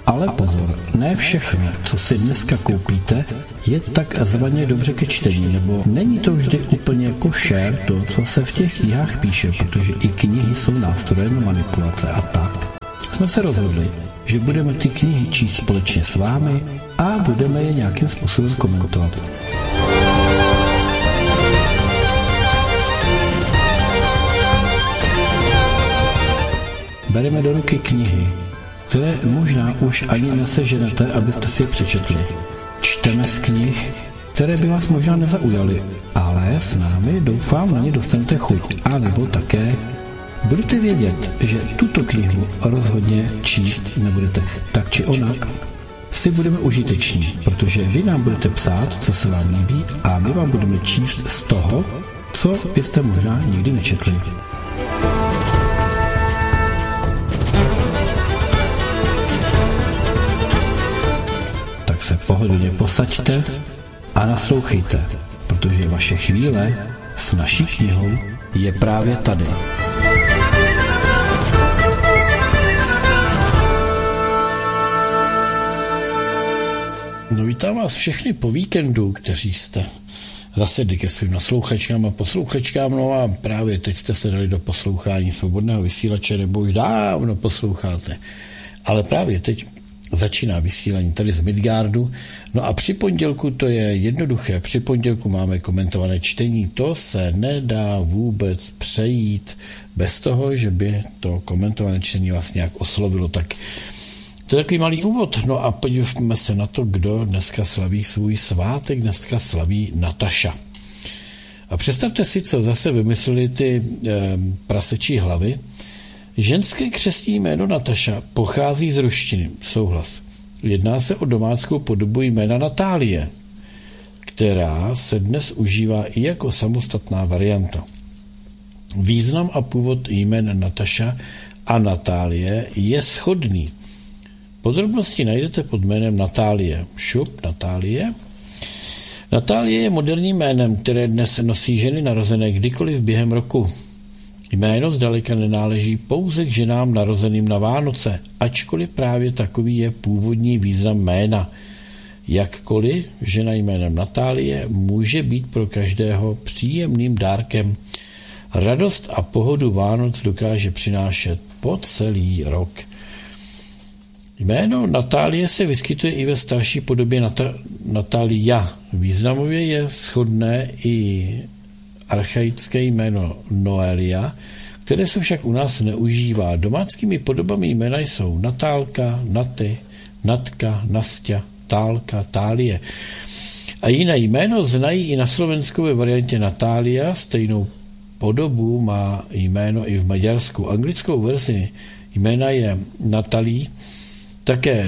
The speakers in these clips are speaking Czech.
Ale pozor, ne všechno, co si dneska koupíte, je takzvaně dobře ke čtení, nebo není to vždy úplně košer to, co se v těch knihách píše, protože i knihy jsou nástrojem manipulace a tak. Jsme se rozhodli, že budeme ty knihy číst společně s vámi a budeme je nějakým způsobem komentovat. Bereme do ruky knihy, které možná už ani neseženete, abyste si je přečetli. Čteme z knih, které by vás možná nezaujaly, ale s námi doufám na ně dostanete chuť. A nebo také budete vědět, že tuto knihu rozhodně číst nebudete. Tak či onak si budeme užiteční, protože vy nám budete psát, co se vám líbí, a my vám budeme číst z toho, co byste možná nikdy nečetli. Se pohodlně posaďte a naslouchejte, protože vaše chvíle s naší knihou je právě tady. No, vítám vás všechny po víkendu, kteří jste zasedli ke svým naslouchačkám a poslouchačkám, no a právě teď jste se dali do poslouchání Svobodného vysílače, nebo už dávno posloucháte, ale právě teď začíná vysílání tady z Midgardu. No a při pondělku to je jednoduché. Při pondělku máme komentované čtení. To se nedá vůbec přejít bez toho, že by to komentované čtení vás nějak oslovilo. Tak to je takový malý úvod. No a podívejme se na to, kdo dneska slaví svůj svátek. Dneska slaví Nataša. A představte si, co zase vymysleli ty prasečí hlavy. Ženské křestní jméno Nataša pochází z ruštiny. Souhlas. Jedná se o domáckou podobu jména Natálie, která se dnes užívá i jako samostatná varianta. Význam a původ jmén Nataša a Natálie je shodný. Podrobnosti najdete pod jménem Natálie. Natálie. Natálie je moderním jménem, které dnes nosí ženy narozené kdykoliv během roku. Jméno zdaleka nenáleží pouze k ženám narozeným na Vánoce, ačkoliv právě takový je původní význam jména. Jakkoliv žena jménem Natálie může být pro každého příjemným dárkem. Radost a pohodu Vánoc dokáže přinášet po celý rok. Jméno Natálie se vyskytuje i ve starší podobě Natalia. Významově je shodné i archaické jméno Noelia, které se však u nás neužívá. Domáckými podobami jména jsou Natálka, Naty, Natka, Nastia, Tálka, Tálie. A jiné jméno znají i na Slovensku ve variantě Natália, stejnou podobu má jméno i v Maďarsku. Anglickou verzi jména je Natalie, také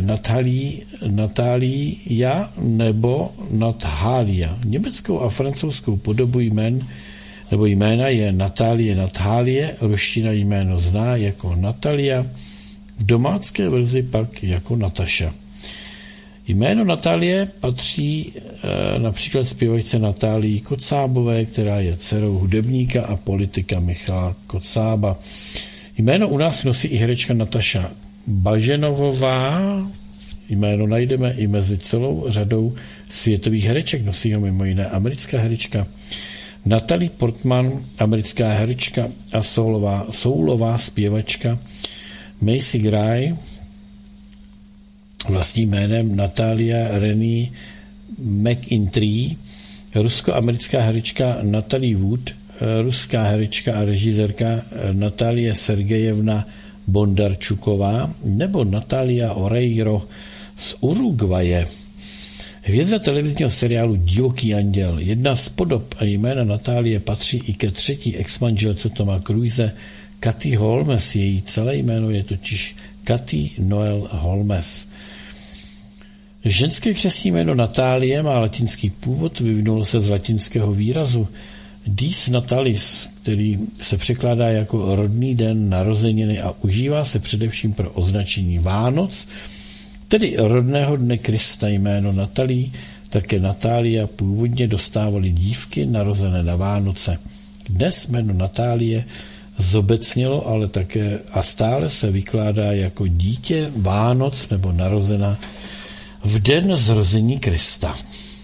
Natália nebo Nathália. Německou a francouzskou podobu jména je Natálie, ruština jméno zná jako Natalia, v domácké verzi pak jako Nataša. Jméno Natálie patří například zpěvačce Natálii Kocábové, která je dcerou hudebníka a politika Michala Kocába. Jméno u nás nosí i herečka Nataša Baženovová. Jméno najdeme i mezi celou řadou světových hereček. Nosí ho mimo jiné americká herečka Natalie Portman, americká herečka a soulová zpěvačka Macy Gray, vlastním jménem Natalia Renée McIntyre, rusko-americká herečka Natalie Wood, ruská herečka a režisérka Natalie Sergejevna Bondarčuková nebo Natalia Oreiro z Uruguaye. Hvězda televizního seriálu Divoký anděl. Jedna z podob a jména Natálie patří i ke třetí exmanželce Toma Cruise, Kathy Holmes. Její celé jméno je totiž Kathy Noel Holmes. Ženské křestní jméno Natálie má latinský původ, vyvinulo se z latinského výrazu dies natalis, který se překládá jako rodný den, narozeniny a užívá se především pro označení Vánoc, tedy rodného dne Krista. Jméno Natalie, také Natália, původně dostávaly dívky narozené na Vánoce. Dnes jméno Natálie zobecnilo, ale také a stále se vykládá jako dítě Vánoc nebo narozena v den zrození Krista.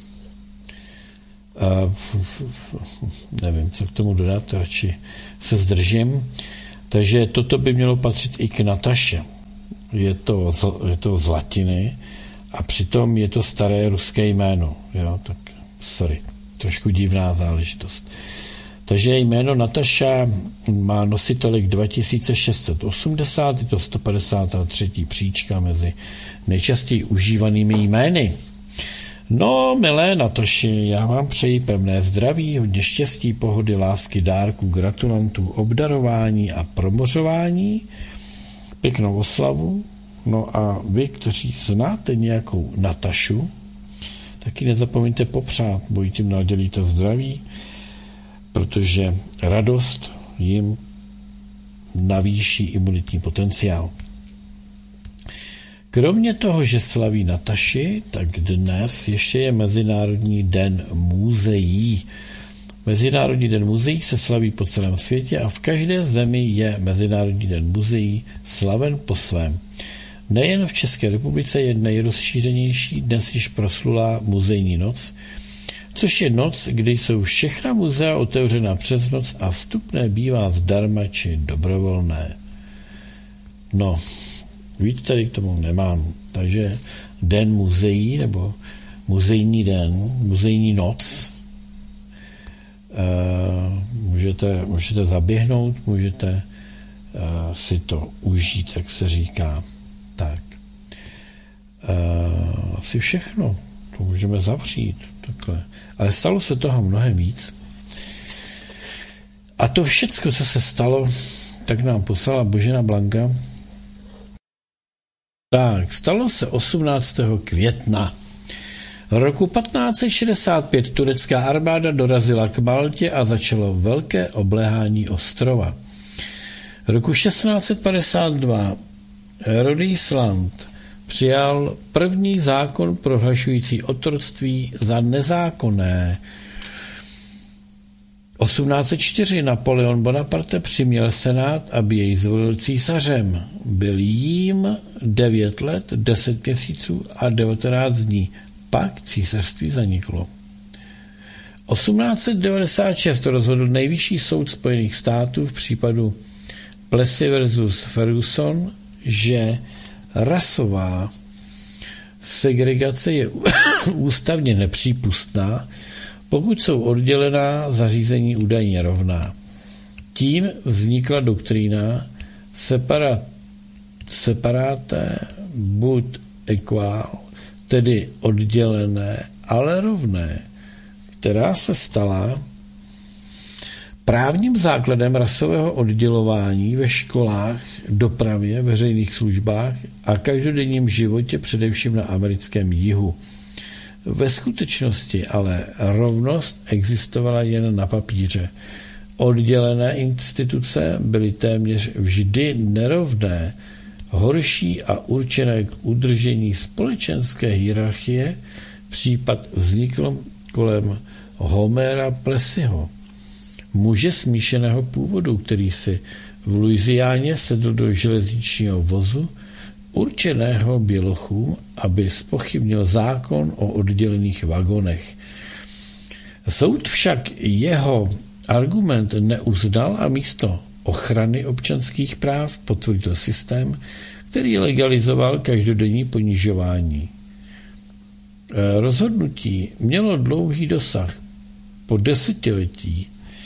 Nevím, co k tomu dodat, radši se zdržím. Takže toto by mělo patřit i k Nataše. Je to z latiny a přitom je to staré ruské jméno. Jo? Tak sorry, trošku divná záležitost. Takže jméno Nataša má nositelek 2680, je to 153. příčka mezi nejčastěji užívanými jmény. No, milé Nataši, já vám přeji pevné zdraví, hodně štěstí, pohody, lásky, dárků, gratulantů, obdarování a promořování, pěknou oslavu. No a vy, kteří znáte nějakou Natašu, taky nezapomeňte popřát, bo tím nadělíte zdraví, protože radost jim navýší imunitní potenciál. Kromě toho, že slaví Nataši, tak dnes ještě je Mezinárodní den muzeí. Mezinárodní den muzeí se slaví po celém světě a v každé zemi je Mezinárodní den muzeí slaven po svém. Nejen v České republice je nejrozšířenější dnes již proslulá muzejní noc, což je noc, kdy jsou všechna muzea otevřena přes noc a vstupné bývá zdarma či dobrovolné. No, víc tady k tomu nemám. Takže den muzeí nebo muzejní den, muzejní noc, můžete zaběhnout, můžete si to užít, jak se říká. Tak. Asi všechno. To můžeme zavřít. Takhle. Ale stalo se toho mnohem víc. A to všecko, co se stalo, tak nám poslala Božena Blanka. Tak, stalo se 18. května. Roku 1565 turecká armáda dorazila k Maltě a začalo velké obléhání ostrova. Roku 1652 Rodisland přijal první zákon prohlašující otroctví za nezákonné. 1804 Napoleon Bonaparte přiměl senát, aby jej zvolil císařem. Byl jím 9 let, 10 měsíců a 19 dní. Pak císařství zaniklo. 1896 rozhodl nejvyšší soud Spojených států v případu Plessy versus Ferguson, že rasová segregace je ústavně nepřípustná, pokud jsou oddělená zařízení údajně rovná. Tím vznikla doktrína separate but equal, tedy oddělené, ale rovné, která se stala právním základem rasového oddělování ve školách, dopravě, veřejných službách a každodenním životě, především na americkém jihu. Ve skutečnosti ale rovnost existovala jen na papíře. Oddělené instituce byly téměř vždy nerovné, horší a určené k udržení společenské hierarchie. Případ vznikl kolem Homera Plessyho, muže smíšeného původu, který si v Louisianě sedl do železničního vozu určeného bělochům, aby zpochybnil zákon o oddělených vagonech. Soud však jeho argument neuznal a místo ochrany občanských práv potvrdil systém, který legalizoval každodenní ponižování. Rozhodnutí mělo dlouhý dosah. Po desetiletí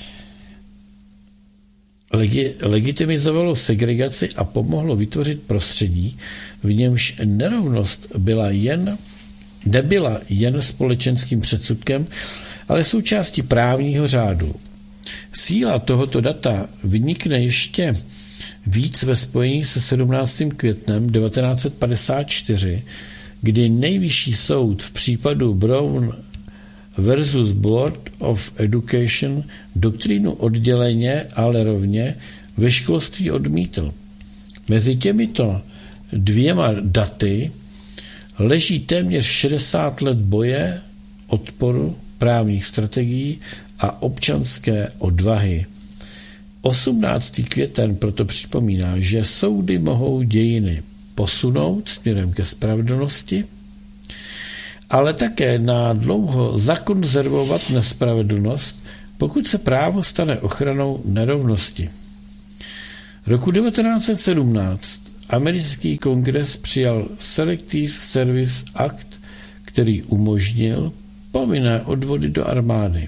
legitimizovalo segregaci a pomohlo vytvořit prostředí, v němž nerovnost nebyla jen společenským předsudkem, ale součástí právního řádu. Síla tohoto data vynikne ještě víc ve spojení se 17. květnem 1954, kdy nejvyšší soud v případu Brown versus Board of Education doktrínu odděleně, ale rovně ve školství odmítl. Mezi těmito dvěma daty leží téměř 60 let boje, odporu, právních strategií a občanské odvahy. 18. květen proto připomíná, že soudy mohou dějiny posunout směrem ke spravedlnosti, ale také na dlouho zakonzervovat nespravedlnost, pokud se právo stane ochranou nerovnosti. Roku 1917 americký kongres přijal Selective Service Act, který umožnil povinné odvody do armády.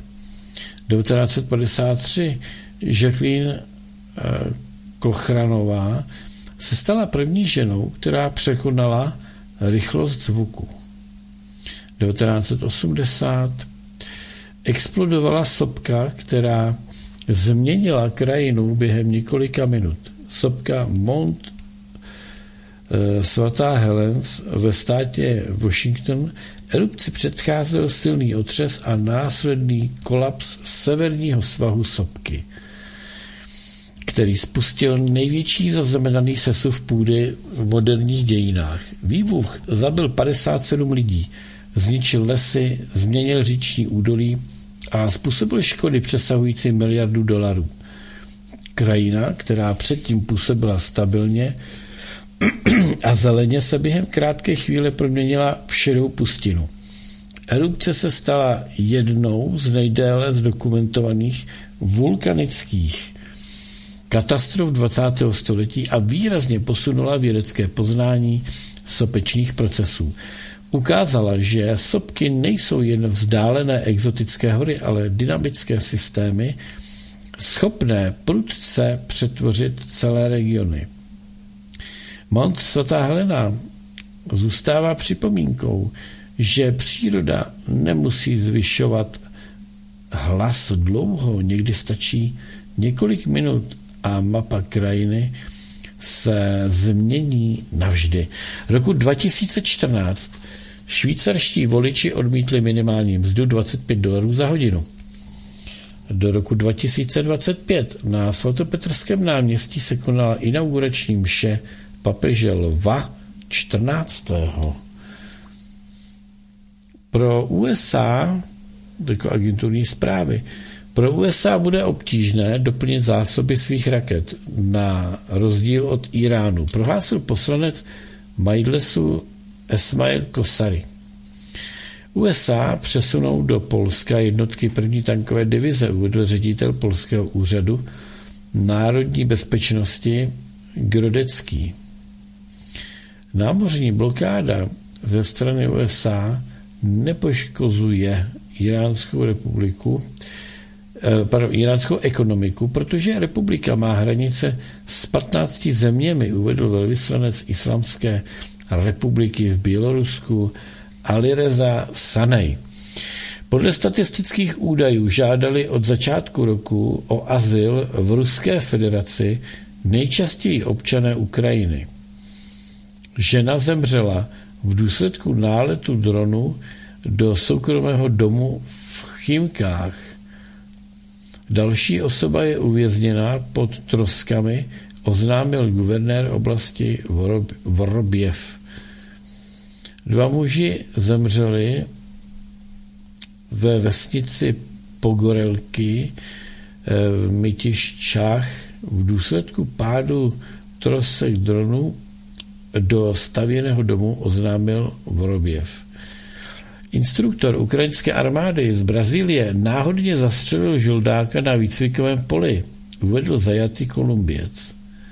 1953 Jacqueline Kochranová se stala první ženou, která překonala rychlost zvuku. 1980 explodovala sopka, která změnila krajinu během několika minut. Sopka Mount Svatá Helens ve státě Washington. Erupci předcházel silný otřes a následný kolaps severního svahu sopky, který spustil největší zaznamenaný sesuv půdy v moderních dějinách. Výbuch zabil 57 lidí, zničil lesy, změnil říční údolí a způsobil škody přesahující $1 miliardu. Krajina, která předtím působila stabilně a zeleně, se během krátké chvíle proměnila v šedou pustinu. Erupce se stala jednou z nejdéle zdokumentovaných vulkanických katastrof 20. století a výrazně posunula vědecké poznání sopečných procesů. Ukázala, že sopky nejsou jen vzdálené exotické hory, ale dynamické systémy, schopné prudce přetvořit celé regiony. Mount Svatá Helena zůstává připomínkou, že příroda nemusí zvyšovat hlas dlouho, někdy stačí několik minut a mapa krajiny se změní navždy. Roku 2014 švýcarští voliči odmítli minimální mzdu $25 za hodinu. Do roku 2025 na svatopetrském náměstí se konala inaugurační mše papeže Lva 14. Pro USA, jako agenturní zprávy, pro USA bude obtížné doplnit zásoby svých raket na rozdíl od Iránu, prohlásil poslanec Majlesu Esmail Kosari. USA přesunou do Polska jednotky první tankové divize, uvedl ředitel polského úřadu národní bezpečnosti Grodecký. Námořní blokáda ze strany USA nepoškozuje iránskou ekonomiku, protože republika má hranice s 15 zeměmi, uvedl velvyslanec Islámské republiky v Bělorusku Alireza Sanej. Podle statistických údajů žádali od začátku roku o azyl v Ruské federaci nejčastěji občané Ukrajiny. Žena zemřela v důsledku náletu dronu do soukromého domu v Chimkách. Další osoba je uvězněna pod troskami, oznámil guvernér oblasti Vorobjev. 2 muži zemřeli ve vesnici Pogorelky v Mytiščách v důsledku pádu trosek dronu do stavěného domu, oznámil Vorobjev. Instruktor ukrajinské armády z Brazílie náhodně zastřelil žoldáka na výcvikovém poli, uvedl zajatý Kolumbiec.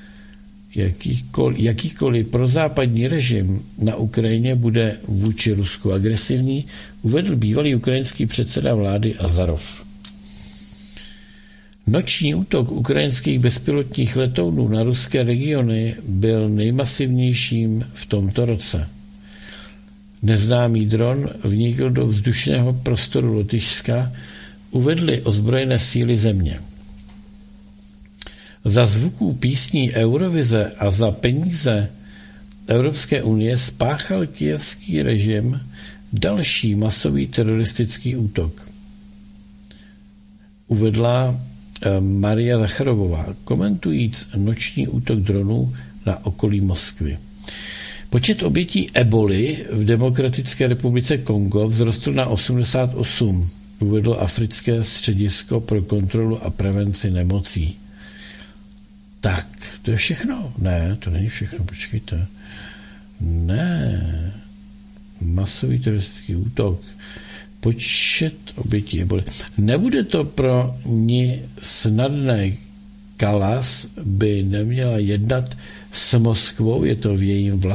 Jakýkoliv prozápadní režim na Ukrajině bude vůči Rusku agresivní, uvedl bývalý ukrajinský předseda vlády Azarov. Noční útok ukrajinských bezpilotních letounů na ruské regiony byl nejmasivnějším v tomto roce. Neznámý dron vnikl do vzdušného prostoru Lotyšska, uvedly ozbrojené síly země. Za zvuků písní Eurovize a za peníze Evropské unie spáchal kyjevský režim další masový teroristický útok. Uvedla Maria Zacharovová, komentujíc noční útok dronů na okolí Moskvy. Počet obětí eboli v Demokratické republice Kongo vzrostl na 88, uvedlo Africké středisko pro kontrolu a prevenci nemocí. Tak, to je všechno. Ne, to není všechno, počkejte. Ne. Masový teroristický útok. Počet obětí eboli. Nebude to pro ní snadné. Kallas by neměla jednat s Moskvou, je to v jejím vlastním